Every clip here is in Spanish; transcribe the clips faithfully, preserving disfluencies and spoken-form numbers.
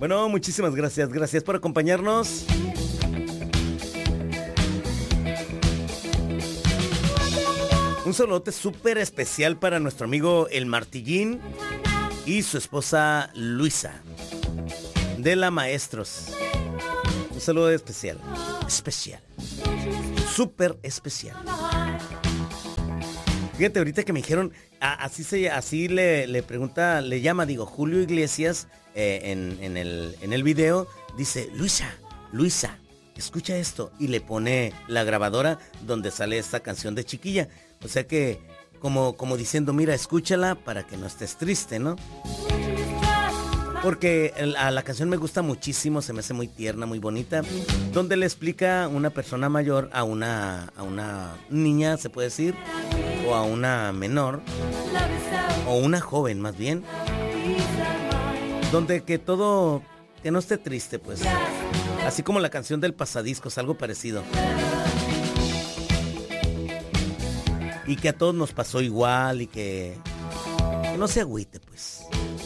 Bueno, muchísimas gracias. Gracias por acompañarnos. Un saludote súper especial para nuestro amigo El Martillín y su esposa Luisa, de la Maestros. Un saludo especial. Especial. Súper especial. Fíjate, ahorita que me dijeron, a, así se, así le, le pregunta, le llama, digo, Julio Iglesias, eh, en, en, el, en el video, dice, Luisa, Luisa, escucha esto, y le pone la grabadora donde sale esta canción de Chiquilla. O sea que, como, como diciendo, mira, escúchala para que no estés triste, ¿no? Porque el, a la canción me gusta muchísimo, se me hace muy tierna, muy bonita, donde le explica una persona mayor a una, a una niña, se puede decir, o a una menor, o una joven más bien, donde que todo, que no esté triste, pues, así como la canción del Pasadiscos, algo parecido. Y que a todos nos pasó igual y que, que no se agüite, pues.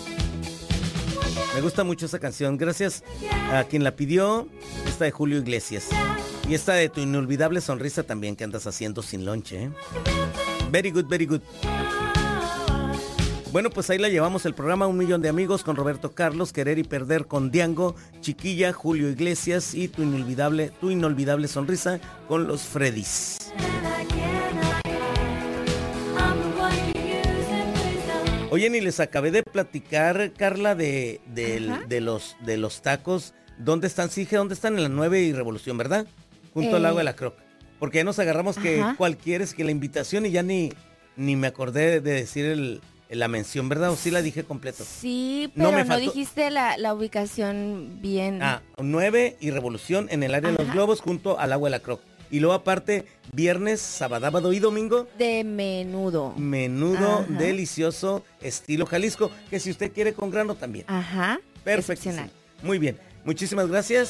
Me gusta mucho esa canción. Gracias a quien la pidió. Esta de Julio Iglesias. Y esta de Tu Inolvidable Sonrisa también, que andas haciendo sin lonche, ¿eh? Very good, very good. Bueno, pues ahí la llevamos el programa Un Millón de Amigos con Roberto Carlos, Querer y Perder con Diango, Chiquilla, Julio Iglesias y Tu Inolvidable, Tu Inolvidable Sonrisa con los Freddys. Oye, ni les acabé de platicar, Carla, de, de, de, los, de los tacos. ¿Dónde están? Sí, ¿dónde están? En la nueve y Revolución, ¿verdad? Junto eh, al lago de la Croc. Porque ya nos agarramos que ajá. cuál quieres, que la invitación, y ya ni, ni me acordé de decir el, la mención, ¿verdad? ¿O sí la dije completo? Sí, pero no, me no dijiste la, la ubicación bien. Ah, nueve y Revolución en el área ajá. de los Globos, junto al lago de la Croc. Y luego aparte, viernes, sábado y domingo. De menudo. Menudo, ajá. delicioso, estilo Jalisco. Que si usted quiere con grano también. Ajá. Perfecto. Muy bien. Muchísimas gracias.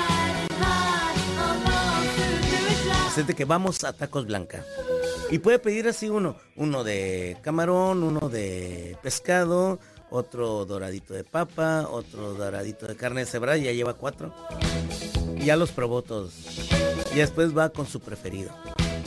Siente que vamos a Tacos Blanca. Y puede pedir así uno. Uno de camarón, uno de pescado, otro doradito de papa, otro doradito de carne de cebra. Ya lleva cuatro. Ya los probó todos. Y después va con su preferido.